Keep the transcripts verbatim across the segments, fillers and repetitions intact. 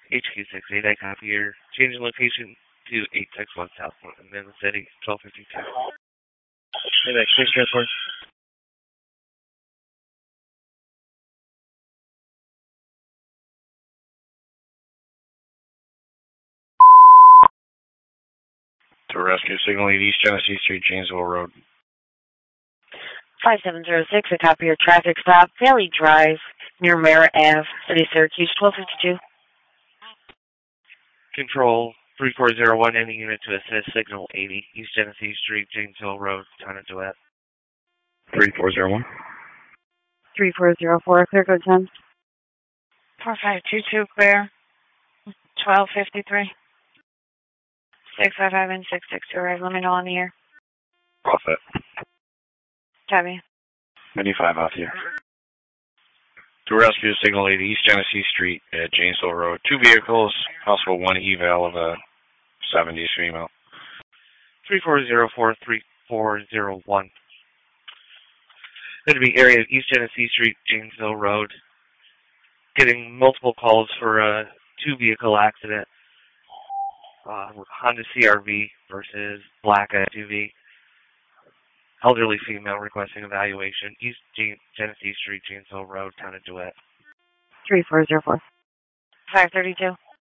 H Q six eight, I copy your change in location to eight six one South Mountain in the city, twelve fifty-two. Hey, that case report. To rescue signal eight East Genesee Street, Janesville Road. five seven zero six, I copy your traffic stop, Valley Drive, near Merritt Avenue, City, Syracuse, twelve fifty-two. Control three four zero one, any unit to assist, signal eighty, East Genesee Street, Janesville Road, Town of DeWitt. three four zero one. three four zero four, clear code ten. four five two two, clear, twelve fifty-three. six five five and six six two, arrive, let me know on the air. Profit. Copy. ninety-five off here. To rescue signal eight East Genesee Street at Janesville Road. Two vehicles, possible one eval of a seventies female. three four zero four, three four zero one. Going to be area of East Genesee Street, Janesville Road. Getting multiple calls for a two-vehicle accident. Uh, Honda C R V versus Black S U V. Elderly female requesting evaluation. East Gen- Genesee Street, Janesville Road, Town of DeWitt. three four zero four. five thirty-two.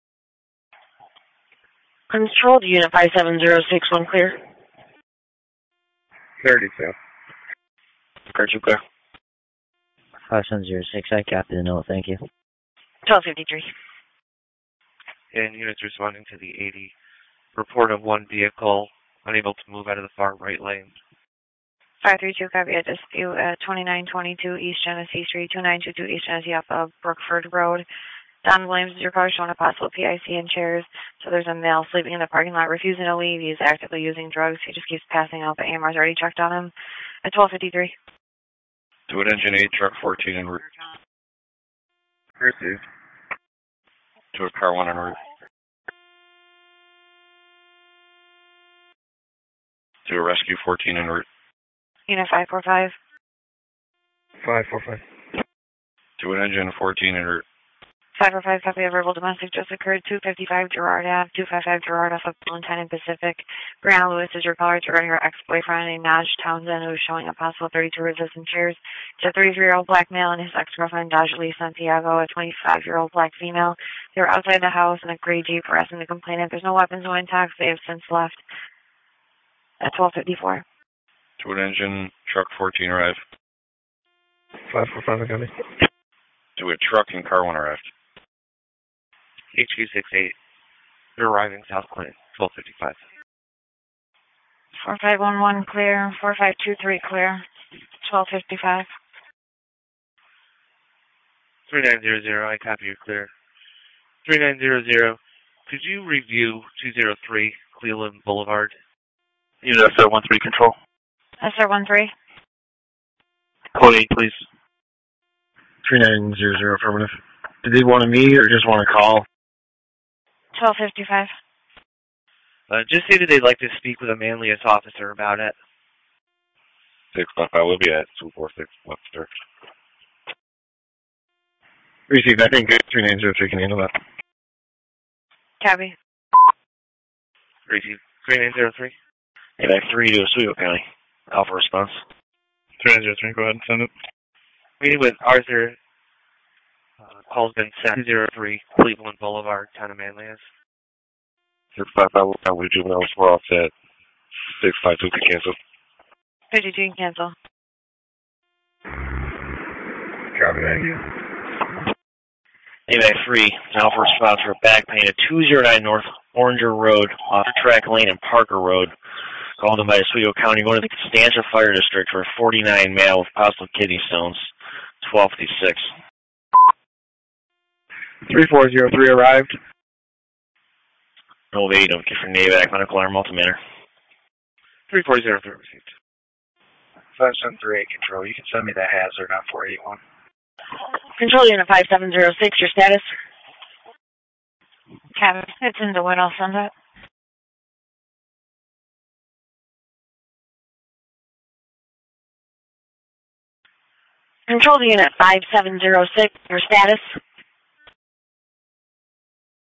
Control to unit five seven zero six one, clear. thirty-two. Cartridge clear. five seven zero six, I copy the note, thank you. twelve fifty-three. And units responding to the eighty. Report of one vehicle unable to move out of the far right lane. five three two, copy a dispute at twenty-nine twenty-two East Genesee Street, two nine two two East Genesee off of Brookford Road. Don Williams is your car showing a possible P I C in chairs. So there's a male sleeping in the parking lot, refusing to leave. He's actively using drugs. He just keeps passing out, but A M R's already checked on him at twelve fifty-three. To an engine eight, truck fourteen en route. Received. To a car one en route. To a rescue fourteen en route. Unit five four five. five four five. To an engine fourteen en route. five four five, copy of verbal domestic just occurred, two fifty-five Gerard Ave, two fifty-five Gerard off of Valentine and Pacific. Brianna Lewis is your caller regarding her ex-boyfriend named Naj Townsend, who is showing a possible thirty-two resistant chairs. It's a thirty-three-year-old black male and his ex-girlfriend, Dajali Santiago, a twenty-five-year-old black female. They were outside the house in a gray Jeep harassing the complainant. There's no weapons, no intact. They have since left at twelve fifty-four. To an engine, truck fourteen arrived. five four five, I got it. To a truck and car one arrived. H Q six eight. They're arriving South Clinton, twelve fifty-five. four five one one, clear. four five two three, clear. twelve fifty-five. three nine zero zero, I copy you clear. three nine zero zero, could you review two zero three Cleveland Boulevard? Unit S R one three control. S R one three. Code eight, please. three nine zero zero, affirmative. Did they want to meet or just want to call? twelve fifty-five. Uh, just stated they'd like to speak with a manliest officer about it. six five five will be at two four six Webster. Received, I think three nine zero three can handle that. Copy. Receive three nine zero three. Hey, back three to Oswego County. Alpha response. three nine zero three, go ahead and send it. Meeting with Arthur. Uh, call's been sent. two zero three Cleveland Boulevard, Town of Manlius. six five five will probably juvenile four offset. six five two can cancel. fifty-two can cancel. Copy, thank you. A M A three, Alpha response for back pain at two oh nine North Oranger Road, off Track Lane and Parker Road. Called in by Oswego County, going to the Constantia Fire District for a forty-nine male with possible kidney stones, twelve fifty-six. three four zero three arrived. No eight, okay for NAVAC, medical alarm, multimeter. three four zero three received. five seven three eight control, you can send me the hazard on four eight one. Control unit five seven zero six, your status? Copy. It's in the wind, I'll send it. Control unit five seven zero six, your status?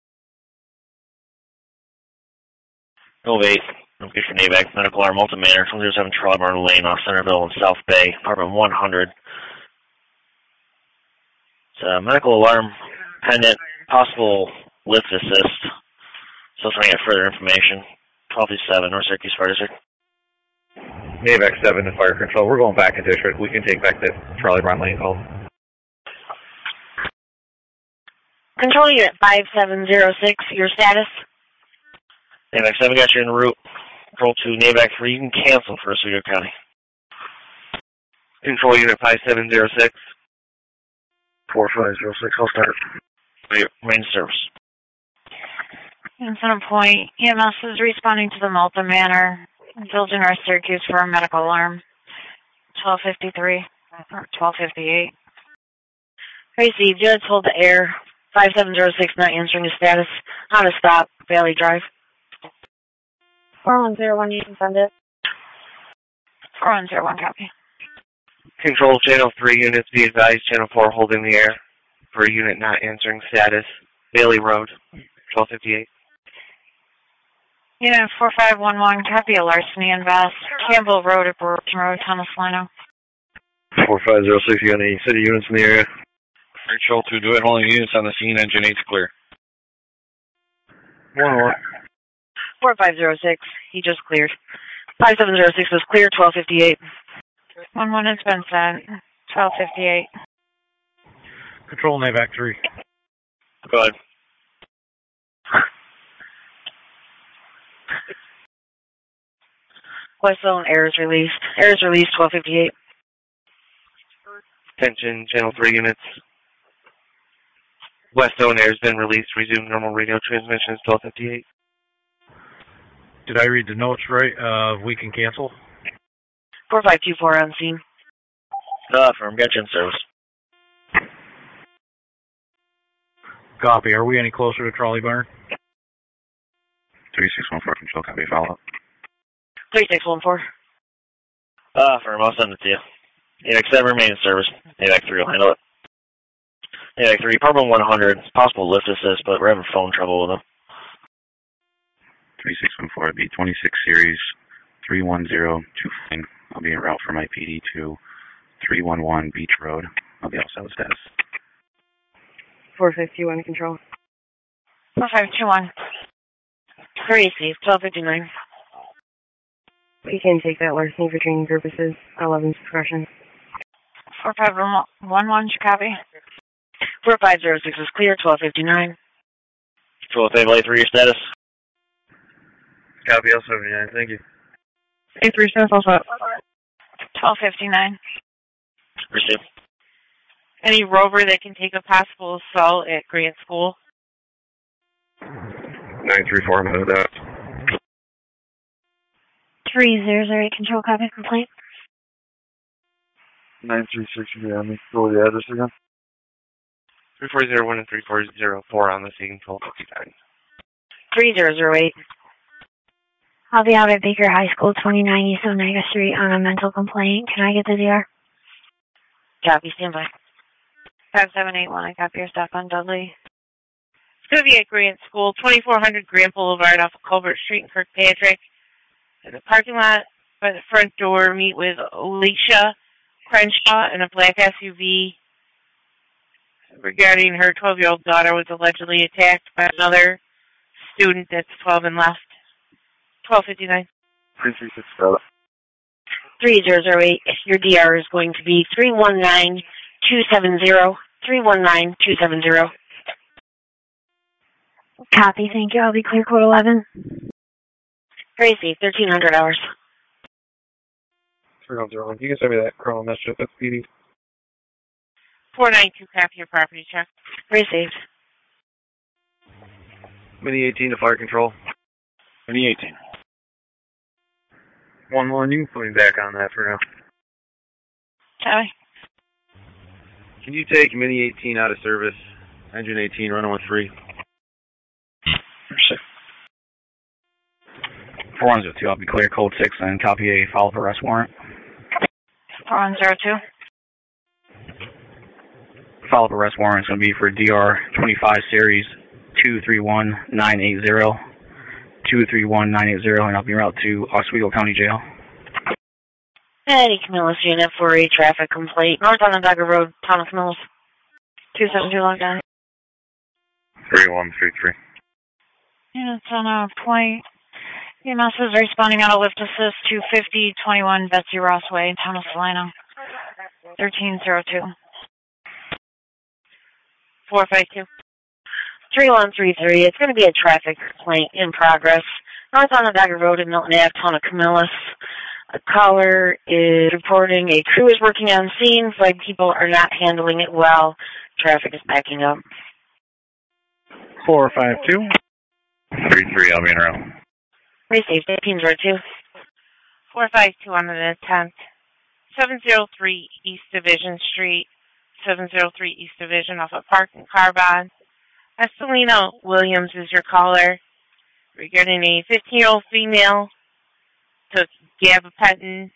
oh eight. Location AVAC, medical alarm, Multi Manor, one oh seven Charlie Barn Lane off Centerville in South Bay, apartment one hundred. It's a medical alarm pendant, possible lift assist. Still trying to get further information. twelve seven, North Syracuse Fire District. AVAC seven to Fire Control. We're going back to District. We can take back the Charlie Brown Lane call. Control Unit five seven zero six, your status? AVAC seven got you en route. Control two, AVAC three, you can cancel for Oswego County. Control Unit five seven zero six. four five zero six, I'll start. Main service. In Center Point, E M S is responding to the Malta Manor, Village in North Syracuse for a medical alarm. twelve fifty-three, or twelve fifty-eight. Received, units hold the air. five seven zero six, not answering the status. On to stop, Valley Drive. four one zero one, you can send it. four one zero one, copy. Control Channel three units, be advised, Channel four holding the air for a unit not answering status. Bailey Road, twelve fifty-eight. Unit four five one one, copy a larceny invest. Campbell Road at Burlington Road, Thomas Lino. four five zero six, you got any city units in the area? Control two, do it. Holding units on the scene. Engine eight's clear. One more. four five zero six, he just cleared. five seven zero six was clear, twelve fifty-eight. one one has been sent, twelve fifty-eight. Control AVAC three. Go ahead. West Zone, air is released. Air is released, twelve fifty-eight. Attention, Channel three units. West Zone air has been released. Resume normal radio transmissions, twelve fifty-eight. Did I read the notes right? Uh, we can cancel? four five two four on scene. Uh, firm, got you in service. Copy. Are we any closer to Trolley Barn? three six one four, Control, copy, follow up. three six one four. Uh, firm, I'll send it to you. AVAC seven remain in service. AVAC three will handle it. AVAC three, apartment one hundred. It's possible lift assist, but we're having phone trouble with them. three six one four, B twenty-six series, three one zero two fine. I'll be en route for my P D to three one one Beach Road. I'll be outside the status. four fifty-one, control. four five two one. Three safe, twelve fifty-nine. We can take that larceny for training purposes. eleven's discretion. four five one one, copy. four five zero six is clear, twelve fifty-nine. Control Table A three, your status. Copy L seventy-nine, thank you. A three, status also. twelve fifty-nine. Receive. Any rover that can take a possible assault at Grant School? nine three four, I'm out of that. three zero zero eight, control, copy, complaint. nine three six, yeah, let me go the address again. three four zero one and three four zero four on the scene, twelve fifty-nine. three zero zero eight. I'll be out at Baker High School, twenty-nine East Oneida Street on a mental complaint. Can I get the D R? Copy, stand by. five seven eight one, I copy your stop on Dudley. It's going to be at Grant School, twenty-four hundred Grant Boulevard off of Colbert Street in Kirkpatrick. In the parking lot by the front door, meet with Alicia Crenshaw in a black S U V regarding her twelve-year-old daughter was allegedly attacked by another student that's twelve and left. twelve fifty-nine. three three six, got it. three zero zero eight. Your D R is going to be three one nine two seven zero. three one nine two seven zero. Copy, thank you. I'll be clear code eleven. Crazy, thirteen hundred hours. three one zero one, you can send me that chrono message at P D. four nine two, copy your property check. Received. Mini eighteen to fire control. Mini eighteen. one one, you can put me back on that for now. Copy. Can you take Mini eighteen out of service? Engine eighteen, running with three. four one zero two, I'll be clear, code six, and copy a follow-up arrest warrant. four one zero two. Follow-up arrest warrant is going to be for D R twenty-five series two three one nine eight zero. two three one nine eight zero, and I'll be en route to Oswego County Jail. Eddie Camillus unit for a traffic complaint. North Onondaga Road, Town of Camillus. two seven two logged on. three one three three. Units on a point. E M S is responding on a lift assist to fifty twenty-one Betsy Ross Way, Town of Salina. thirteen oh two. four five two. three one three three. It's going to be a traffic complaint in progress. North Onondaga Road in Milton Ave, Town of Camillus. A caller is reporting a crew is working on scene. Five people are not handling it well. Traffic is backing up. four five two. three three, I'll be in route. Receive fifteen oh two. four five two on an attempt. seven oh three East Division Street. seven oh three East Division off of Park and Carbon. Estelina Williams is your caller regarding a fifteen-year-old female took gabapentin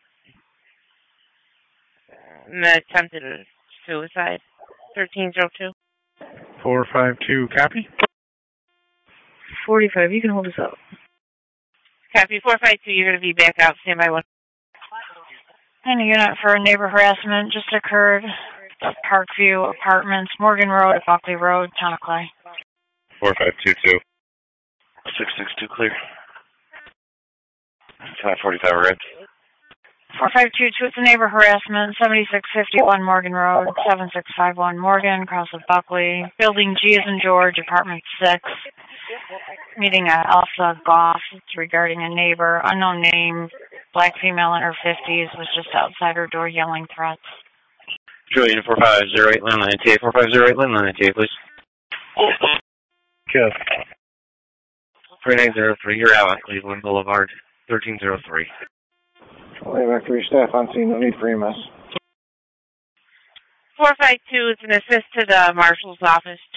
and attempted suicide. thirteen oh two. four five two, copy. forty-five, you can hold us up. Copy. four five two, you're going to be back out. Stand by one. And a unit for neighbor harassment just occurred at Parkview Apartments, Morgan Road, Buckley Road, Town of Clay. four five two two. six six two clear. five forty-five red. four five two two, it's a neighbor harassment, seventy-six fifty-one Morgan Road, seven six five one Morgan, across of Buckley. Building G as in George, apartment six. Meeting at Alpha Golf. It's regarding a neighbor, unknown name, black female in her fifties, was just outside her door yelling threats. Julian four five zero eight, landline T A, four five zero eight, landline T A, please. Yes. three nine zero three, you're out on Cleveland Boulevard, thirteen oh three. Back to your staff on scene, no need for E M S. four five two is an assist to the marshal's office,